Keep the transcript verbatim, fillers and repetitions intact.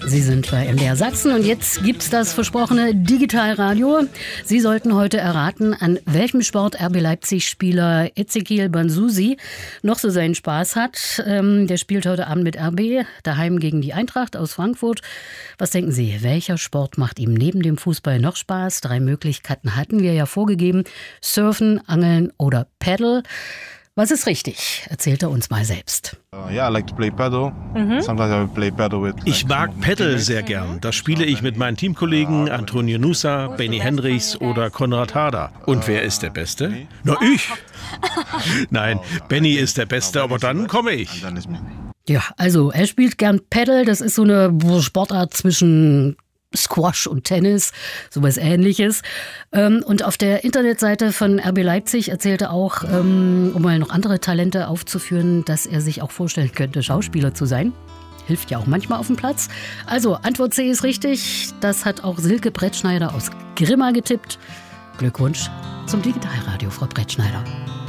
Sie sind bei M D R Sachsen und jetzt gibt's das versprochene Digitalradio. Sie sollten heute erraten, an welchem Sport R B Leipzig-Spieler Ezequiel Banzusi noch so seinen Spaß hat. Ähm, der spielt heute Abend mit R B daheim gegen die Eintracht aus Frankfurt. Was denken Sie, welcher Sport macht ihm neben dem Fußball noch Spaß? Drei Möglichkeiten hatten wir ja vorgegeben. Surfen, Angeln oder Paddle. Was ist richtig? Erzählt er uns mal selbst. Ich mag Paddle sehr gern. Das spiele ich mit meinen Teamkollegen Antonio Nusa, Benny Hendrichs oder Konrad Harder. Und wer ist der Beste? Na, ich! Nein, Benny ist der Beste, aber dann komme ich. Ja, also er spielt gern Paddle. Das ist so eine Sportart zwischen Squash und Tennis, sowas Ähnliches. Und auf der Internetseite von R B Leipzig erzählte er auch, um mal noch andere Talente aufzuführen, dass er sich auch vorstellen könnte, Schauspieler zu sein. Hilft ja auch manchmal auf dem Platz. Also, Antwort C ist richtig. Das hat auch Silke Brettschneider aus Grimma getippt. Glückwunsch zum Digitalradio, Frau Brettschneider.